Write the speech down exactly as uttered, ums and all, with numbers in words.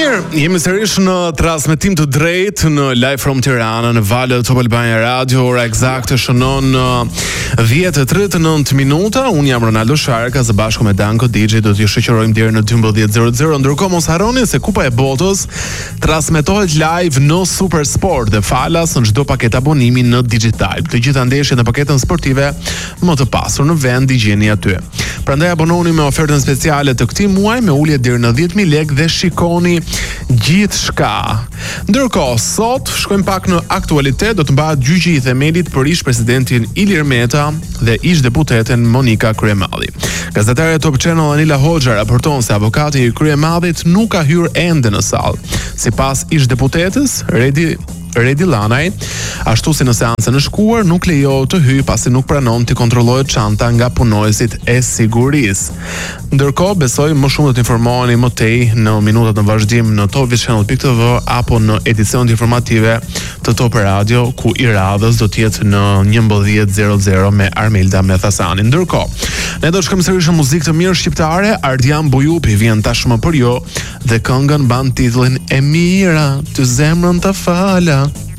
Mirë, jemi sërish në transmetim të drejtë në Live from Tirana në valët Top Albania Radio. Ora eksakte shënon dhjetë e tridhjetë e nëntë minuta. Unë jam Ronaldo Sharka, së bashku me Danko D J do t'ju shoqërojmë deri në dymbëdhjetë e zero zero. Ndërkohë mos harroni se Kupa e Botës transmetohet live në Super Sport dhe falas në çdo paketë abonimi në digital. Të gjitha ndeshjet në paketën sportive më të pasur në vend i gjeni aty. Prandaj abononi me ofertën speciale të këtij muaji me ulje deri në dhjetë mijë lekë dhe shikoni gjithçka. Ndërkohë, sot shkojmë pak në aktualitet, do të mbahet gjyqi i themelit për ish presidentin Ilir Meta dhe ish deputeten Monika Kryemalli. Gazetarja Top Channel Anila Hoxha raporton se avokati i Kryemallit nuk ka hyrë ende në sallë. Sipas ish deputetës Redi Redi Lanaj, ashtu si në seancën e shkuar, nuk lejohet të hyjë pasi nuk pranon të kontrollohet çanta nga punonësit e sigurisë. Ndërkohë, besoj më shumë do të informoheni më tej në minutat në vazhdim në top channel dot t v apo në edicionet informative të Top Radio, ku i radhës do të jetë në njëmbëdhjetë e zero zero me Armelda Methasani. Ndërkohë, ne do të shkojmë sërish në muzikë të mirë shqiptare. Ardian Bujupi vjen tashmë për ju dhe këngën mban titullin E mira, ty zemrën të fala.